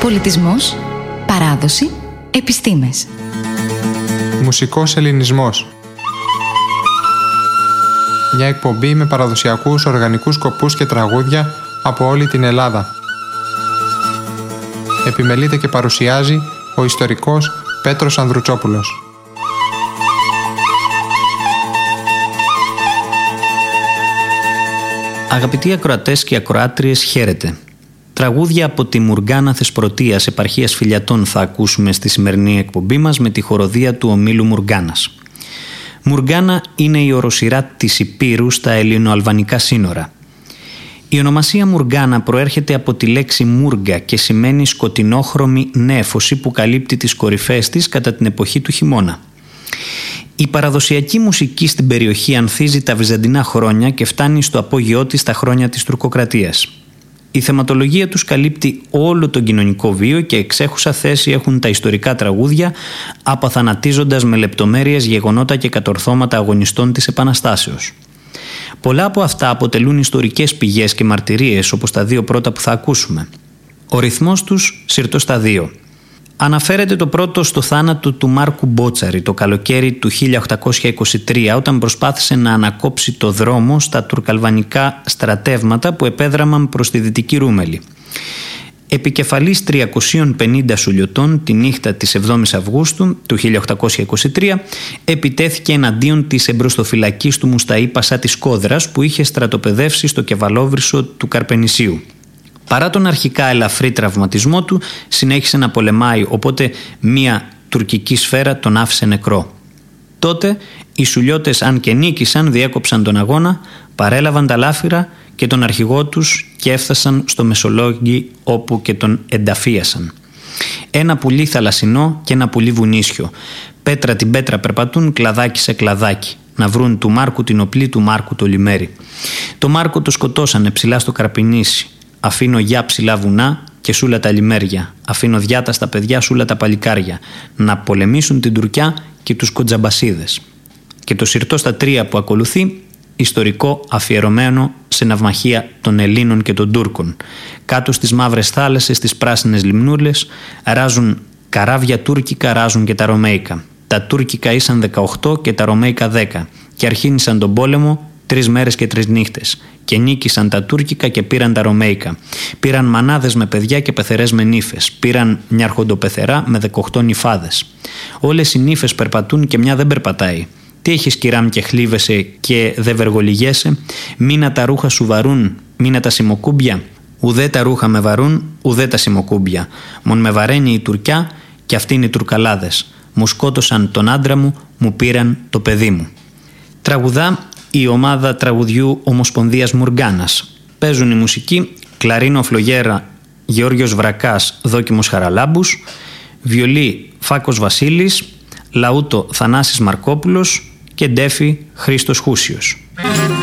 Πολιτισμός, παράδοση, επιστήμες. Μουσικός ελληνισμός. Μια εκπομπή με παραδοσιακούς οργανικούς σκοπούς και τραγούδια από όλη την Ελλάδα. Επιμελείται και παρουσιάζει ο ιστορικός Πέτρος Ανδρουτσόπουλος. Αγαπητοί ακροατές και ακροάτριες, χαίρετε. Τραγούδια από τη Μουργκάνα Θεσπρωτείας επαρχίας Φιλιατών θα ακούσουμε στη σημερινή εκπομπή μας με τη χοροδία του ομίλου Μουργκάνας. Μουργκάνα είναι η οροσειρά της Υπήρου στα ελληνοαλβανικά σύνορα. Η ονομασία Μουργκάνα προέρχεται από τη λέξη μούργα και σημαίνει σκοτεινόχρωμη νέφωση που καλύπτει τις κορυφές της κατά την εποχή του χειμώνα. Η παραδοσιακή μουσική στην περιοχή ανθίζει τα βυζαντινά χρόνια και φτάνει στο απόγειό της στα χρόνια της τουρκοκρατίας. Η θεματολογία τους καλύπτει όλο τον κοινωνικό βίο και εξέχουσα θέση έχουν τα ιστορικά τραγούδια, απαθανατίζοντας με λεπτομέρειες γεγονότα και κατορθώματα αγωνιστών της Επαναστάσεως. Πολλά από αυτά αποτελούν ιστορικές πηγές και μαρτυρίες, όπως τα δύο πρώτα που θα ακούσουμε. Ο ρυθμός τους συρτός στα δύο. Αναφέρεται το πρώτο στο θάνατο του Μάρκου Μπότσαρη το καλοκαίρι του 1823, όταν προσπάθησε να ανακόψει το δρόμο στα τουρκαλβανικά στρατεύματα που επέδραμαν προς τη Δυτική Ρούμελη. Επικεφαλής 350 σουλιωτών τη νύχτα της 7ης Αυγούστου του 1823 επιτέθηκε εναντίον της εμπροστοφυλακής του Μουσταή Πασά της Κόδρας που είχε στρατοπεδεύσει στο Κεβαλόβρυσο του Καρπενησίου. Παρά τον αρχικά ελαφρύ τραυματισμό του, συνέχισε να πολεμάει, οπότε μία τουρκική σφαίρα τον άφησε νεκρό. Τότε οι σουλιώτες, αν και νίκησαν, διέκοψαν τον αγώνα, παρέλαβαν τα λάφυρα και τον αρχηγό τους και έφτασαν στο Μεσολόγγι, όπου και τον ενταφίασαν. Ένα πουλί θαλασσινό και ένα πουλί βουνίσιο. Πέτρα την πέτρα περπατούν, κλαδάκι σε κλαδάκι. Να βρουν του Μάρκου την οπλή, του Μάρκου το λιμέρι. Το Μάρκο το σκοτώσανε ψηλά στο Καρπινήσι. Αφήνω γιά ψηλά βουνά και σούλα τα λιμέρια. Αφήνω διάτα στα παιδιά, σούλα τα παλικάρια. Να πολεμήσουν την Τουρκιά και τους κοντζαμπασίδες. Και το συρτό στα τρία που ακολουθεί, ιστορικό αφιερωμένο σε ναυμαχία των Ελλήνων και των Τούρκων. Κάτω στις μαύρες θάλασσες, στις πράσινες λιμνούλες, ράζουν καράβια τουρκικά, ράζουν και τα ρωμαϊκά. Τα τουρκικά ήσαν 18 και τα ρωμαϊκά 10 και αρχίνησαν τον πόλεμο 3 μέρες και 3 νύχτες. Και νίκησαν τα τουρκικά και πήραν τα ρωμαϊκά. Πήραν μανάδες με παιδιά και πεθερές με νύφες. Πήραν μια αρχοντοπεθερά με 18 νυφάδες. Όλες οι νύφες περπατούν και μια δεν περπατάει. Τι έχεις, κυράμ, και χλίβεσαι και δεν βεργολιγέσαι? Μήνα τα ρούχα σου βαρούν, μήνα τα σιμοκούμπια. Ουδέ τα ρούχα με βαρούν, ουδέ τα σιμοκούμπια. Μον με βαραίνει η Τουρκιά και αυτοί είναι οι Τουρκαλάδες. Μου σκότωσαν τον άντρα μου, μου πήραν το παιδί μου. Τραγουδά η ομάδα τραγουδιού Ομοσπονδίας Μουργκάνας. Παίζουν η μουσική κλαρίνο φλογέρα Γεώργιος Βρακάς, Δόκιμος Χαραλάμπους, βιολί Φάκος Βασίλης, λαούτο Θανάσης Μαρκόπουλος και ντέφι Χρήστος Χούσιος.